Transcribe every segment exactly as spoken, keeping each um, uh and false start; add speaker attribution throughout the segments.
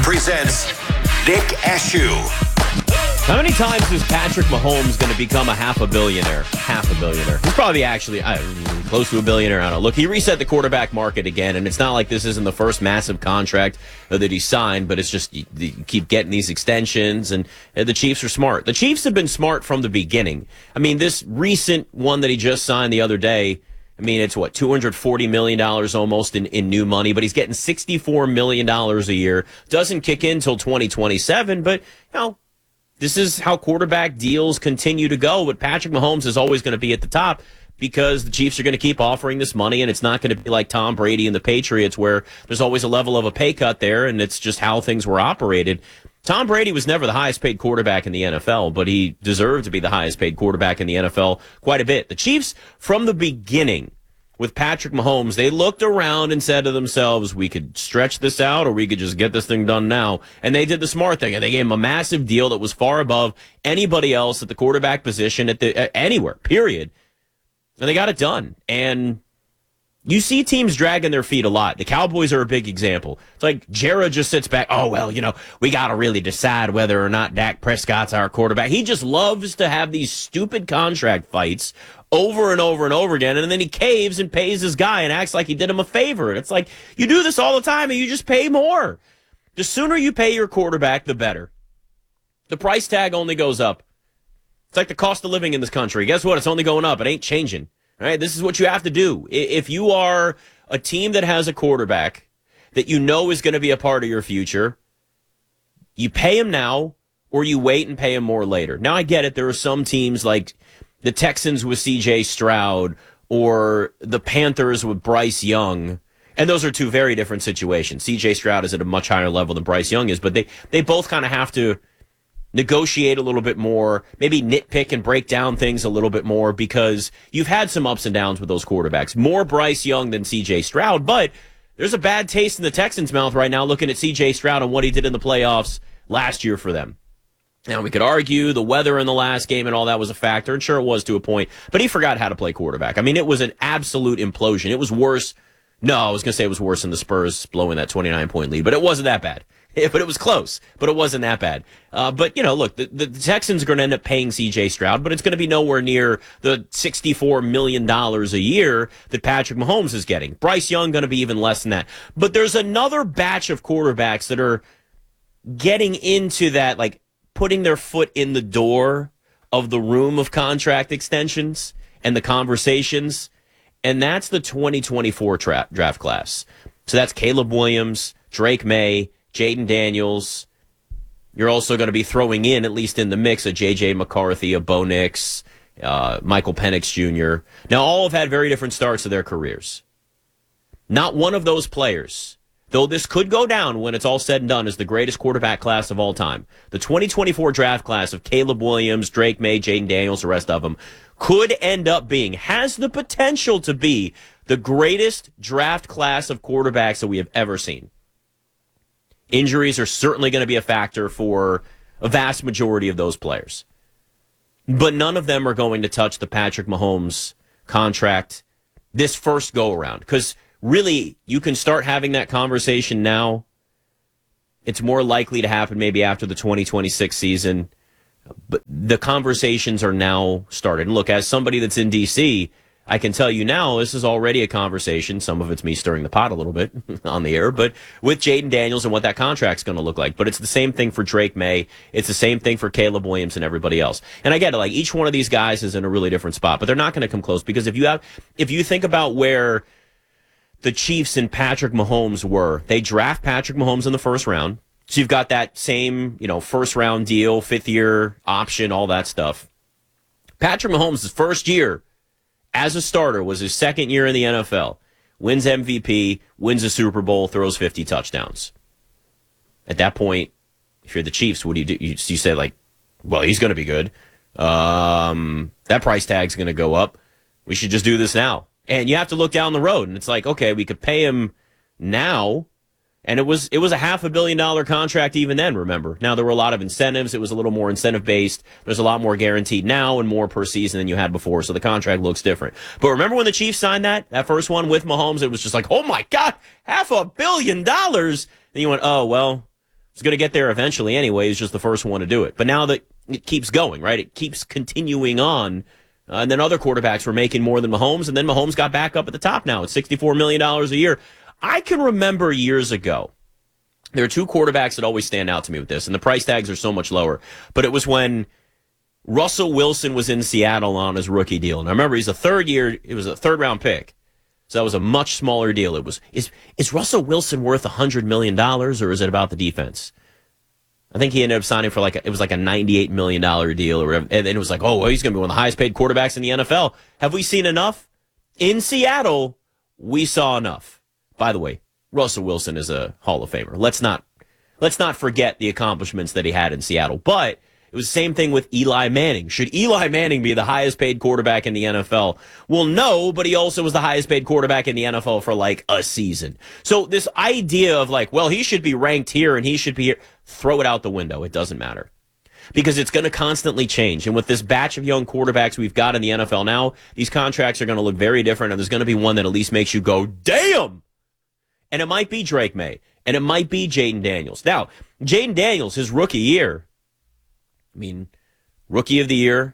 Speaker 1: presents Nick Ashew.
Speaker 2: How many times is Patrick Mahomes going to become a half a billionaire? Half a billionaire. He's probably actually I, close to a billionaire. I don't know. Look, he reset the quarterback market again, and it's not like this isn't the first massive contract that he signed, but it's just you, you keep getting these extensions, and, and the Chiefs are smart. The Chiefs have been smart from the beginning. I mean, this recent one that he just signed the other day, I mean, it's what, two hundred forty million dollars almost in, in new money, but he's getting sixty-four million dollars a year. Doesn't kick in until twenty twenty-seven, but, you know, this is how quarterback deals continue to go, but Patrick Mahomes is always going to be at the top because the Chiefs are going to keep offering this money, and it's not going to be like Tom Brady and the Patriots where there's always a level of a pay cut there, and it's just how things were operated. Tom Brady was never the highest paid quarterback in the N F L, but he deserved to be the highest paid quarterback in the N F L quite a bit. The Chiefs, from the beginning, with Patrick Mahomes, they looked around and said to themselves, we could stretch this out or we could just get this thing done now. And they did the smart thing, and they gave him a massive deal that was far above anybody else at the quarterback position at the uh, anywhere, period. And they got it done. And you see teams dragging their feet a lot. The Cowboys are a big example. It's like Jared just sits back, oh, well, you know, we got to really decide whether or not Dak Prescott's our quarterback. He just loves to have these stupid contract fights over and over and over again, and then he caves and pays his guy and acts like he did him a favor. And it's like, you do this all the time, and you just pay more. The sooner you pay your quarterback, the better. The price tag only goes up. It's like the cost of living in this country. Guess what? It's only going up. It ain't changing. All right? This is what you have to do. If you are a team that has a quarterback that you know is going to be a part of your future, you pay him now, or you wait and pay him more later. Now, I get it. There are some teams like the Texans with C J Stroud or the Panthers with Bryce Young. And those are two very different situations. C J Stroud is at a much higher level than Bryce Young is, but they, they both kind of have to negotiate a little bit more, maybe nitpick and break down things a little bit more because you've had some ups and downs with those quarterbacks. More Bryce Young than C J Stroud, but there's a bad taste in the Texans' mouth right now looking at C J Stroud and what he did in the playoffs last year for them. Now, we could argue the weather in the last game and all that was a factor, and sure it was to a point, but he forgot how to play quarterback. I mean, it was an absolute implosion. It was worse. No, I was going to say it was worse than the Spurs blowing that twenty-nine point lead, but it wasn't that bad. But it was close, but it wasn't that bad. Uh, but, you know, look, the, the Texans are going to end up paying C J Stroud, but it's going to be nowhere near the sixty-four million dollars a year that Patrick Mahomes is getting. Bryce Young going to be even less than that. But there's another batch of quarterbacks that are getting into that, like, putting their foot in the door of the room of contract extensions and the conversations, and that's the twenty twenty-four tra- draft class. So that's Caleb Williams, Drake May, Jaden Daniels. You're also going to be throwing in, at least in the mix, a J J McCarthy, a Bo Nix, uh, Michael Penix Junior Now, all have had very different starts to their careers. Not one of those players, though this could go down when it's all said and done as the greatest quarterback class of all time. The twenty twenty-four draft class of Caleb Williams, Drake May, Jaden Daniels, the rest of them, could end up being, has the potential to be, the greatest draft class of quarterbacks that we have ever seen. Injuries are certainly going to be a factor for a vast majority of those players. But none of them are going to touch the Patrick Mahomes contract this first go-around. Because really, you can start having that conversation now. It's more likely to happen maybe after the twenty twenty-six season. But the conversations are now started. And look, as somebody that's in D C, I can tell you now, this is already a conversation. Some of it's me stirring the pot a little bit on the air, but with Jaden Daniels and what that contract's going to look like. But it's the same thing for Drake May. It's the same thing for Caleb Williams and everybody else. And I get it, like each one of these guys is in a really different spot, but they're not going to come close because if you have, if you think about where the Chiefs and Patrick Mahomes were, they draft Patrick Mahomes in the first round. So you've got that same, you know, first round deal, fifth year option, all that stuff. Patrick Mahomes' first year as a starter was his second year in the N F L. Wins M V P, wins a Super Bowl, throws fifty touchdowns. At that point, if you're the Chiefs, what do you do? You, you say, like, well, he's going to be good. Um, that price tag's going to go up. We should just do this now. And you have to look down the road, and it's like, okay, we could pay him now. And it was it was a half a billion dollar contract even then, remember. Now, there were a lot of incentives. It was a little more incentive-based. There's a lot more guaranteed now and more per season than you had before, so the contract looks different. But remember when the Chiefs signed that, that first one with Mahomes, it was just like, oh, my God, half a billion dollars. And you went, oh, well, It's going to get there eventually anyway. He's just the first one to do it. But now that it keeps going, right? It keeps continuing on. Uh, and then other quarterbacks were making more than Mahomes, and then Mahomes got back up at the top now. It's sixty-four million dollars a year. I can remember years ago, there are two quarterbacks that always stand out to me with this, and the price tags are so much lower. But it was when Russell Wilson was in Seattle on his rookie deal. And I remember he's a third year, it was a third round pick. So that was a much smaller deal. It was, is, is Russell Wilson worth one hundred million dollars, or is it about the defense? I think he ended up signing for like, a, it was like a ninety-eight million dollars deal, or whatever. And then it was like, oh, well, he's going to be one of the highest paid quarterbacks in the N F L. Have we seen enough? In Seattle, we saw enough. By the way, Russell Wilson is a Hall of Famer. Let's not, let's not forget the accomplishments that he had in Seattle. But it was the same thing with Eli Manning. Should Eli Manning be the highest paid quarterback in the N F L? Well, no, but he also was the highest paid quarterback in the N F L for like a season. So this idea of like, well, he should be ranked here and he should be here, throw it out the window. It doesn't matter. Because it's going to constantly change. And with this batch of young quarterbacks we've got in the N F L now, these contracts are going to look very different, and there's going to be one that at least makes you go, damn! And it might be Drake May, and it might be Jayden Daniels. Now, Jayden Daniels, his rookie year, I mean, rookie of the year,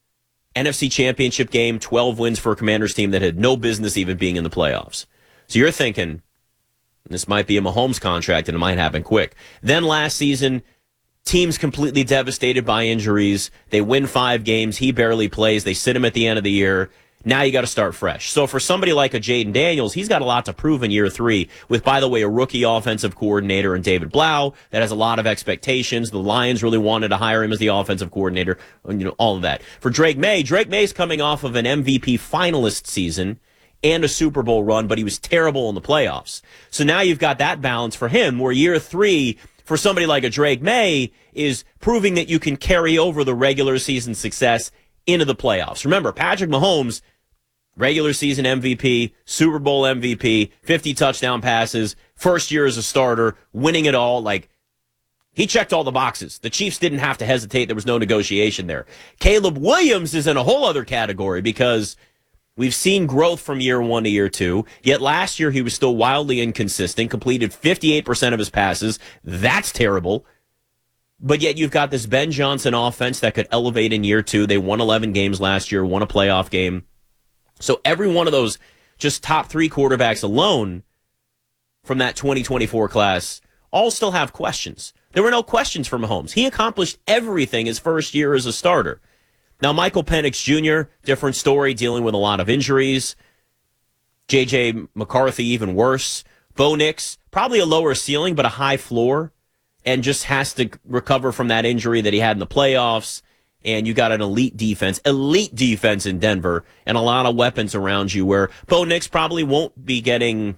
Speaker 2: N F C Championship game, twelve wins for a Commanders team that had no business even being in the playoffs. So you're thinking, this might be a Mahomes contract and it might happen quick. Then last season, team's completely devastated by injuries. They win five games. He barely plays. They sit him at the end of the year. Now you got to start fresh. So for somebody like a Jayden Daniels, he's got a lot to prove in year three with, by the way, a rookie offensive coordinator in David Blau that has a lot of expectations. The Lions really wanted to hire him as the offensive coordinator, and, you know, all of that. For Drake May, Drake May's coming off of an M V P finalist season and a Super Bowl run, but he was terrible in the playoffs. So now you've got that balance for him, where year three for somebody like a Drake May is proving that you can carry over the regular season success into the playoffs. Remember, Patrick Mahomes, regular season M V P, Super Bowl M V P, fifty touchdown passes, first year as a starter, winning it all. Like, he checked all the boxes. The Chiefs didn't have to hesitate. There was no negotiation there. Caleb Williams is in a whole other category because we've seen growth from year one to year two, yet last year he was still wildly inconsistent, completed fifty-eight percent of his passes. That's terrible. But yet you've got this Ben Johnson offense that could elevate in year two. They won eleven games last year, won a playoff game. So every one of those just top three quarterbacks alone from that twenty twenty-four class all still have questions. There were no questions for Mahomes. He accomplished everything his first year as a starter. Now, Michael Penix Junior, different story, dealing with a lot of injuries. J J McCarthy, even worse. Bo Nix, probably a lower ceiling, but a high floor, and just has to recover from that injury that he had in the playoffs. And you got an elite defense, elite defense in Denver, and a lot of weapons around you, where Bo Nix probably won't be getting,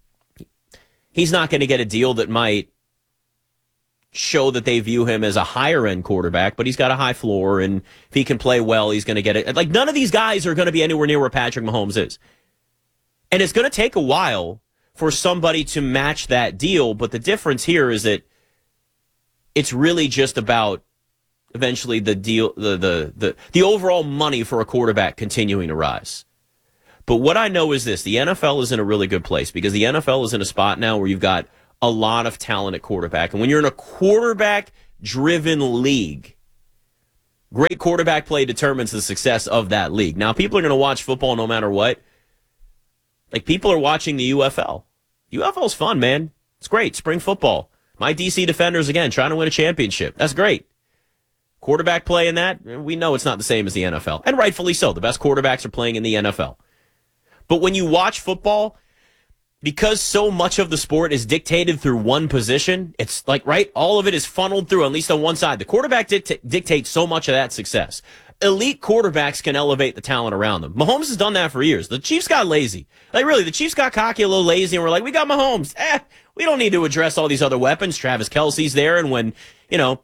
Speaker 2: he's not going to get a deal that might show that they view him as a higher-end quarterback, but he's got a high floor, and if he can play well, he's going to get it. Like, none of these guys are going to be anywhere near where Patrick Mahomes is. And it's going to take a while for somebody to match that deal, but the difference here is that it's really just about eventually the deal, the, the, the, the overall money for a quarterback continuing to rise. But what I know is this, the N F L is in a really good place because the N F L is in a spot now where you've got a lot of talent at quarterback. And when you're in a quarterback-driven league, great quarterback play determines the success of that league. Now, people are going to watch football no matter what. Like, people are watching the U F L. U F L's fun, man. It's great. Spring football. My D C Defenders, again, trying to win a championship. That's great. Quarterback play in that, we know it's not the same as the N F L. And rightfully so. The best quarterbacks are playing in the N F L. But when you watch football, because so much of the sport is dictated through one position, it's like, right, all of it is funneled through, at least on one side. The quarterback dict- dictates so much of that success. Elite quarterbacks can elevate the talent around them. Mahomes has done that for years. The Chiefs got lazy. Like, really, the Chiefs got cocky, a little lazy, and we're like, we got Mahomes. Eh, we don't need to address all these other weapons. Travis Kelce's there, and when, you know,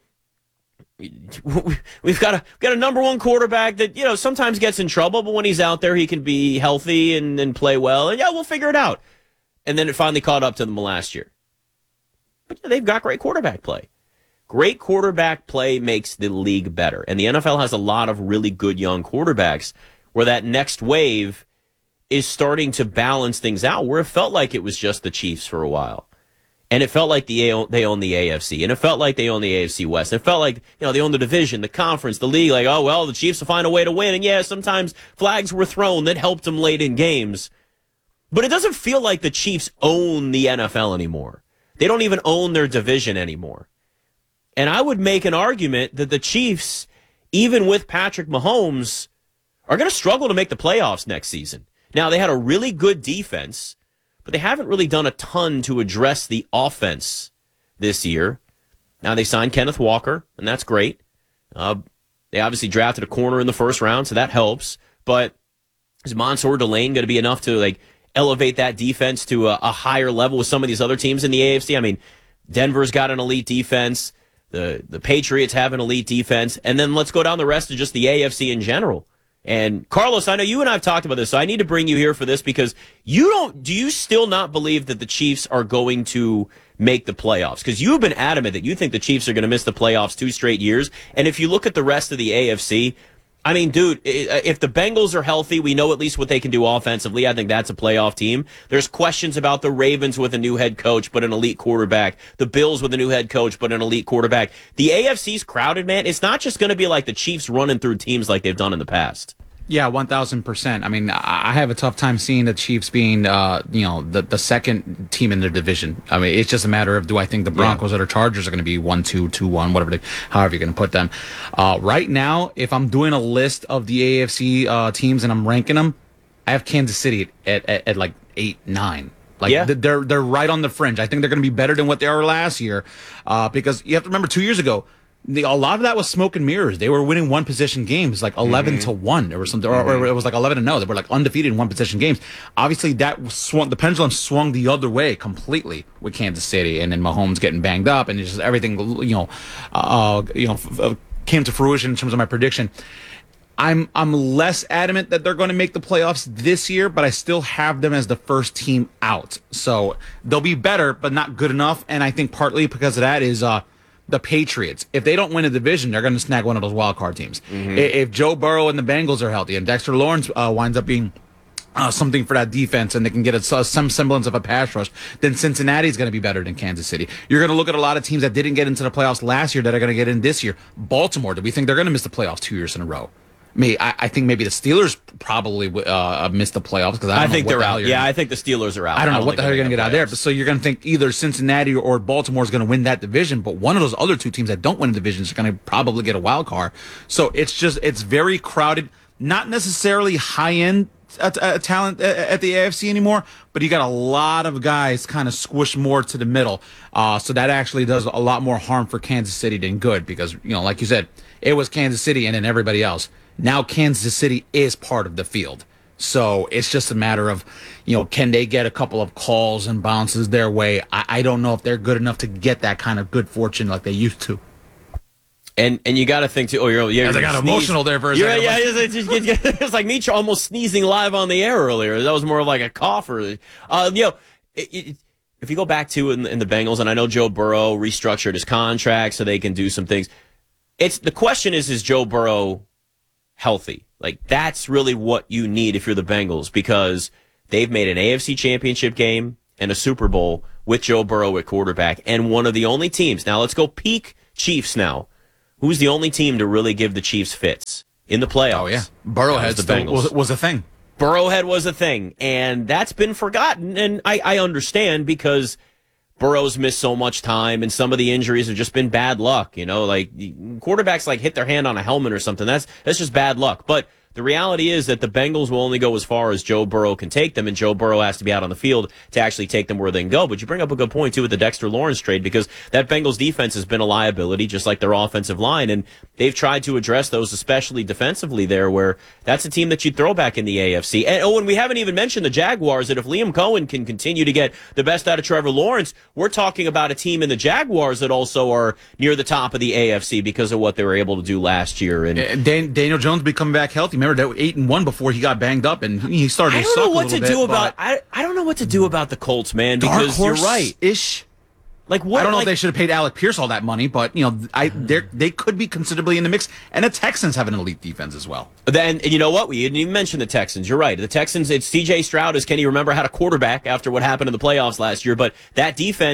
Speaker 2: we've got a got a number one quarterback that, you know, sometimes gets in trouble, but when he's out there, he can be healthy and, and play well. And, yeah, we'll figure it out. And then it finally caught up to them last year. But yeah, they've got great quarterback play. Great quarterback play makes the league better. And the N F L has a lot of really good young quarterbacks where that next wave is starting to balance things out, where it felt like it was just the Chiefs for a while. And it felt like the A- they owned the A F C, and it felt like they owned the A F C West. And it felt like, you know, they owned the division, the conference, the league. Like, oh, well, the Chiefs will find a way to win. And yeah, sometimes flags were thrown that helped them late in games. But it doesn't feel like the Chiefs own the N F L anymore. They don't even own their division anymore. And I would make an argument that the Chiefs, even with Patrick Mahomes, are going to struggle to make the playoffs next season. Now, they had a really good defense, but they haven't really done a ton to address the offense this year. Now, they signed Kenneth Walker, and that's great. Uh, they obviously drafted a corner in the first round, so that helps. But is Mansour Delane going to be enough to like elevate that defense to a, a higher level with some of these other teams in the A F C? I mean, Denver's got an elite defense. The, the Patriots have an elite defense. And then let's go down the rest of just the A F C in general. And Carlos, I know you and I have talked about this, so I need to bring you here for this because you don't, do you still not believe that the Chiefs are going to make the playoffs? Because you've been adamant that you think the Chiefs are going to miss the playoffs two straight years. And if you look at the rest of the A F C, I mean, dude, if the Bengals are healthy, we know at least what they can do offensively. I think that's a playoff team. There's questions about the Ravens with a new head coach, but an elite quarterback. The Bills with a new head coach, but an elite quarterback. The A F C's crowded, man. It's not just going to be like the Chiefs running through teams like they've done in the past.
Speaker 3: Yeah, one thousand percent. I mean, I have a tough time seeing the Chiefs being, uh, you know, the, the second team in their division. I mean, it's just a matter of, do I think the Broncos yeah. or Chargers are going to be one two, two one, whatever, they, however you're going to put them. Uh, right now, if I'm doing a list of the A F C uh, teams and I'm ranking them, I have Kansas City at, at, at like eight, nine. Like yeah. they're they're right on the fringe. I think they're going to be better than what they are last year, uh, because you have to remember two years ago, The, a lot of that was smoke and mirrors. They were winning one possession games, like eleven mm-hmm. to one, or something, or, or it was like eleven to no. They were like undefeated in one possession games. Obviously, that swung the pendulum swung the other way completely with Kansas City, and then Mahomes getting banged up, and just everything, you know, uh, you know, f- came to fruition in terms of my prediction. I'm I'm less adamant that they're going to make the playoffs this year, but I still have them as the first team out. So they'll be better, but not good enough. And I think partly because of that is uh. the Patriots. If they don't win a division, they're going to snag one of those wild card teams. Mm-hmm. If Joe Burrow and the Bengals are healthy and Dexter Lawrence uh, winds up being uh, something for that defense and they can get a, some semblance of a pass rush, then Cincinnati's going to be better than Kansas City. You're going to look at a lot of teams that didn't get into the playoffs last year that are going to get in this year. Baltimore, do we think they're going to miss the playoffs two years in a row? Me, I, I think maybe the Steelers probably uh, missed the playoffs because I, don't
Speaker 2: I
Speaker 3: know
Speaker 2: think
Speaker 3: what
Speaker 2: they're
Speaker 3: the
Speaker 2: out. Yeah, I think the Steelers are out.
Speaker 3: I don't know I don't
Speaker 2: what
Speaker 3: the hell you're going to get out there. So you're going to think either Cincinnati or Baltimore is going to win that division, but one of those other two teams that don't win the division is going to probably get a wild card. So it's just it's very crowded, not necessarily high end uh, uh, talent at the A F C anymore, but you got a lot of guys kind of squished more to the middle. Uh, so that actually does a lot more harm for Kansas City than good because, you know, like you said, it was Kansas City and then everybody else. Now Kansas City is part of the field. So it's just a matter of, you know, can they get a couple of calls and bounces their way? I, I don't know if they're good enough to get that kind of good fortune like they used to.
Speaker 2: And and you got to think, too, oh, you're, you're,
Speaker 3: As I got
Speaker 2: sneeze.
Speaker 3: emotional there for a
Speaker 2: you're,
Speaker 3: second.
Speaker 2: Yeah, it's, it's, it's like me almost sneezing live on the air earlier. That was more like a cough. Or, uh, you know, it, it, if you go back to in, in the Bengals, and I know Joe Burrow restructured his contract so they can do some things. It's the question is, is Joe Burrow healthy? Like, that's really what you need if you're the Bengals, because they've made an A F C championship game and a Super Bowl with Joe Burrow at quarterback, and one of the only teams. Now, let's go peak Chiefs now. Who's the only team to really give the Chiefs fits in the playoffs?
Speaker 3: Oh, yeah. Burrowhead the Bengals. Was, was a thing.
Speaker 2: Burrowhead was a thing, and that's been forgotten, and I, I understand because Burrow's missed so much time, and some of the injuries have just been bad luck. You know, like quarterbacks like hit their hand on a helmet or something. That's that's just bad luck. But the reality is that the Bengals will only go as far as Joe Burrow can take them, and Joe Burrow has to be out on the field to actually take them where they can go. But you bring up a good point, too, with the Dexter Lawrence trade, because that Bengals defense has been a liability, just like their offensive line, and they've tried to address those, especially defensively there, where that's a team that you'd throw back in the A F C. And, oh, and we haven't even mentioned the Jaguars, that if Liam Cohen can continue to get the best out of Trevor Lawrence, we're talking about a team in the Jaguars that also are near the top of the A F C because of what they were able to do last year. And
Speaker 3: uh, Dan, Daniel Jones be coming back healthy. Remember, that eight and one before he got banged up, and he started to
Speaker 2: I don't
Speaker 3: suck
Speaker 2: know what
Speaker 3: a little
Speaker 2: to do
Speaker 3: bit,
Speaker 2: about I, I don't know what to do about the Colts, man, because you're right.
Speaker 3: Ish.
Speaker 2: Like what?
Speaker 3: I don't know
Speaker 2: like,
Speaker 3: if they should have paid Alec Pierce all that money, but you know, I they they could be considerably in the mix. And the Texans have an elite defense as well.
Speaker 2: Then and you know what? We didn't even mention the Texans. You're right. The Texans. It's C J Stroud, as Kenny remember, had a quarterback after what happened in the playoffs last year, but that defense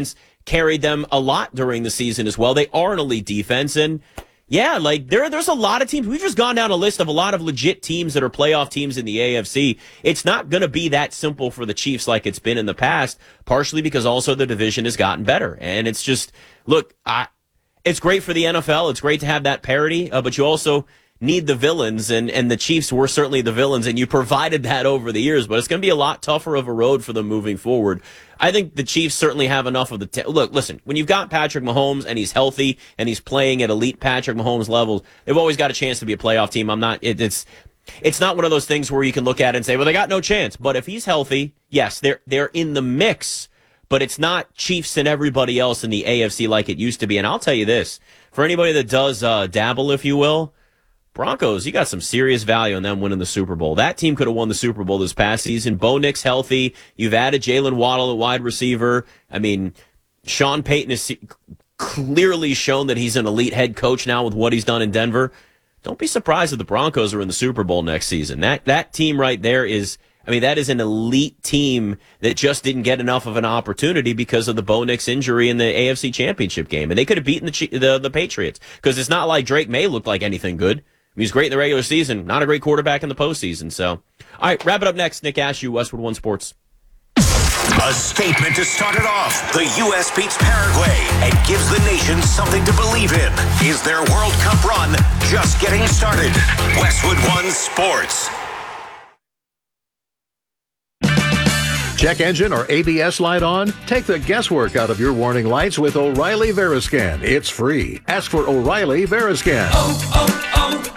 Speaker 2: carried them a lot during the season as well. They are an elite defense, and yeah, like there, there's a lot of teams. We've just gone down a list of a lot of legit teams that are playoff teams in the A F C. It's not going to be that simple for the Chiefs like it's been in the past, partially because also the division has gotten better. And it's just, look, I, it's great for the N F L. It's great to have that parity, uh, but you also need the villains, and, and the Chiefs were certainly the villains, and you provided that over the years, but it's going to be a lot tougher of a road for them moving forward. I think the Chiefs certainly have enough of the... T- Look, listen, when you've got Patrick Mahomes and he's healthy and he's playing at elite Patrick Mahomes levels, they've always got a chance to be a playoff team. I'm not... It, it's it's not one of those things where you can look at it and say, well, they got no chance. But if he's healthy, yes, they're they're in the mix, but it's not Chiefs and everybody else in the A F C like it used to be. And I'll tell you this, for anybody that does uh, dabble, if you will, Broncos, you got some serious value in them winning the Super Bowl. That team could have won the Super Bowl this past season. Bo Nix healthy. You've added Jalen Waddle at wide receiver. I mean, Sean Payton has clearly shown that he's an elite head coach now with what he's done in Denver. Don't be surprised if the Broncos are in the Super Bowl next season. That that team right there is, I mean, that is an elite team that just didn't get enough of an opportunity because of the Bo Nix injury in the A F C Championship game. And they could have beaten the the, the Patriots, because it's not like Drake May looked like anything good. He was great in the regular season, not a great quarterback in the postseason. So, all right, wrap it up next. Nick Ashew, Westwood One Sports.
Speaker 1: A statement to start it off. The U S beats Paraguay and gives the nation something to believe in. Is their World Cup run just getting started? Westwood One Sports.
Speaker 4: Check engine or A B S light on? Take the guesswork out of your warning lights with O'Reilly Veriscan. It's free. Ask for O'Reilly Veriscan.
Speaker 5: Oh,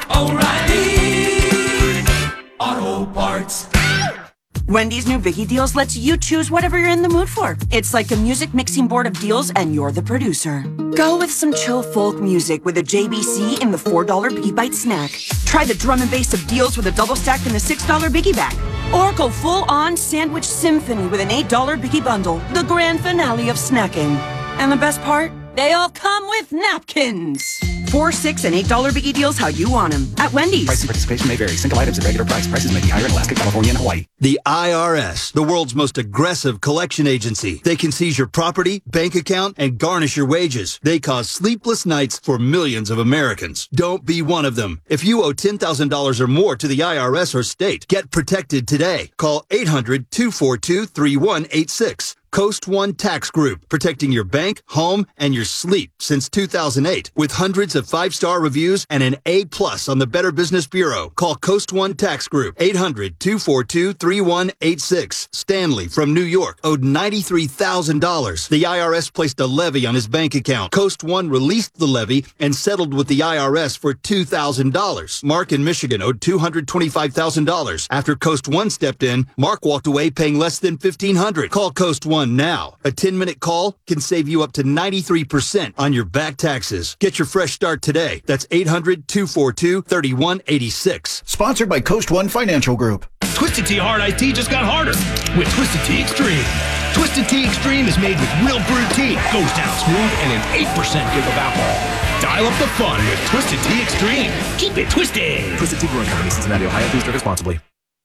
Speaker 5: oh, oh, O'Reilly Auto Parts.
Speaker 6: Wendy's new Biggie Deals lets you choose whatever you're in the mood for. It's like a music mixing board of deals, and you're the producer. Go with some chill folk music with a J B C in the four dollar Biggie Bite snack. Try the drum and bass of deals with a double stack in the six dollar Biggie Bag. Or go full-on sandwich symphony with an eight dollar Biggie Bundle, the grand finale of snacking. And the best part? They all come with napkins. Four, six, and eight dollar Biggie Deals how you want them at Wendy's.
Speaker 7: Price and participation may vary. Single items at regular price. Prices may be higher in Alaska, California, and Hawaii.
Speaker 8: The I R S, the world's most aggressive collection agency. They can seize your property, bank account, and garnish your wages. They cause sleepless nights for millions of Americans. Don't be one of them. If you owe ten thousand dollars or more to the I R S or state, get protected today. Call eight hundred, two four two, three one eight six. Coast One Tax Group, protecting your bank, home, and your sleep since two thousand eight. With hundreds of five-star reviews and an A plus on the Better Business Bureau. Call Coast One Tax Group, eight hundred, two four two, three one eight six. Stanley from New York owed ninety-three thousand dollars. The I R S placed a levy on his bank account. Coast One released the levy and settled with the I R S for two thousand dollars. Mark in Michigan owed two hundred twenty-five thousand dollars. After Coast One stepped in, Mark walked away paying less than fifteen hundred dollars. Call Coast One now. A ten-minute call can save you up to ninety-three percent on your back taxes. Get your fresh start today. That's eight hundred, two four two, three one eight six.
Speaker 9: Sponsored by Coast One Financial Group.
Speaker 10: Twisted Tea Hard Iced Tea just got harder with Twisted Tea Extreme. Twisted Tea Extreme is made with real brewed tea, goes down smooth, and an eight percent give of alcohol. Dial up the fun with Twisted Tea Extreme. Keep it twisted.
Speaker 9: Twisted Tea Brewing Company, Cincinnati, Ohio. Please drink responsibly.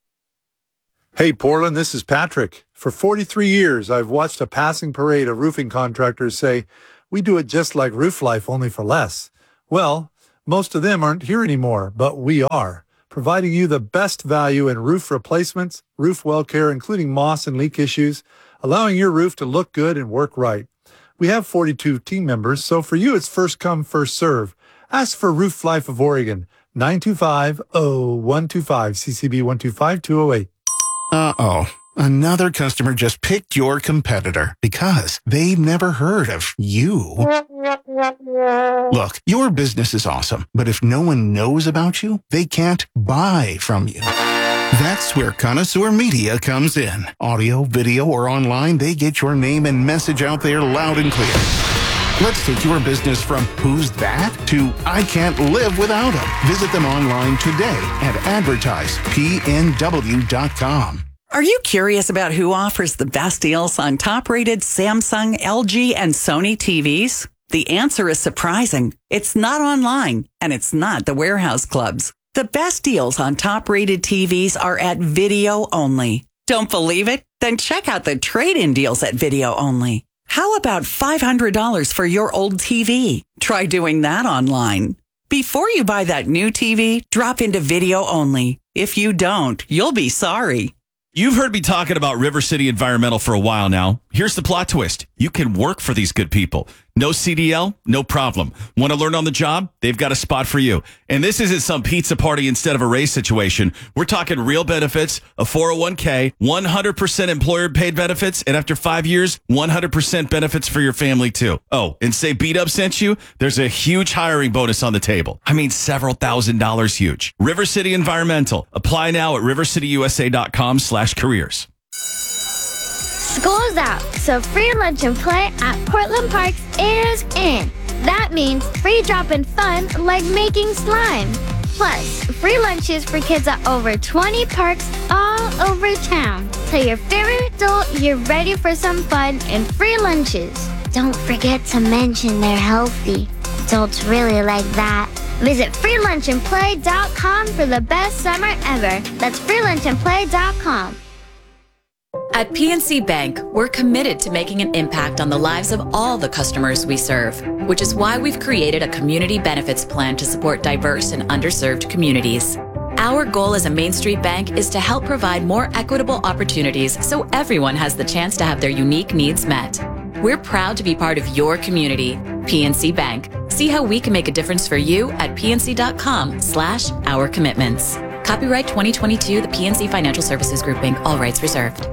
Speaker 11: Hey, Portland, this is Patrick. For forty-three years, I've watched a passing parade of roofing contractors say, we do it just like Roof Life, only for less. Well, most of them aren't here anymore, but we are, providing you the best value in roof replacements, roof well care, including moss and leak issues, allowing your roof to look good and work right. We have forty-two team members, so for you, it's first come, first serve. Ask for Roof Life of Oregon, nine two five, oh one two five, C C B one two five, two oh eight.
Speaker 9: Uh-oh. Another customer just picked your competitor because they've never heard of you. Look, your business is awesome, but if no one knows about you, they can't buy from you. That's where Connoisseur Media comes in. Audio, video, or online, they get your name and message out there loud and clear. Let's take your business from who's that to I can't live without them. Visit them online today at advertise p n w dot com.
Speaker 12: Are you curious about who offers the best deals on top-rated Samsung, L G, and Sony T Vs? The answer is surprising. It's not online, and it's not the warehouse clubs. The best deals on top-rated T Vs are at Video Only. Don't believe it? Then check out the trade-in deals at Video Only. How about five hundred dollars for your old T V? Try doing that online. Before you buy that new T V, drop into video only. If you don't, you'll be sorry.
Speaker 13: You've heard me talking about River City Environmental for a while now. Here's the plot twist. You can work for these good people. No C D L? No problem. Want to learn on the job? They've got a spot for you. And this isn't some pizza party instead of a raise situation. We're talking real benefits, a four oh one k, one hundred percent employer paid benefits, and after five years, one hundred percent benefits for your family too. Oh, and say Beat Up sent you? There's a huge hiring bonus on the table. I mean, several thousand dollars huge. River City Environmental. Apply now at rivercityusa.com slash careers.
Speaker 14: School's out, so free lunch and play at Portland Parks is in. That means free drop-in fun like making slime. Plus, free lunches for kids at over twenty parks all over town. Tell your favorite adult you're ready for some fun and free lunches. Don't forget to mention they're healthy. Adults really like that. Visit free lunch and play dot com for the best summer ever. That's free lunch and play dot com.
Speaker 15: At P N C Bank, we're committed to making an impact on the lives of all the customers we serve, which is why we've created a community benefits plan to support diverse and underserved communities. Our goal as a Main Street bank is to help provide more equitable opportunities so everyone has the chance to have their unique needs met. We're proud to be part of your community. P N C Bank. See how we can make a difference for you at pnc.com slash our commitments. Copyright twenty twenty-two, the P N C Financial Services Group, Incorporated. All rights reserved.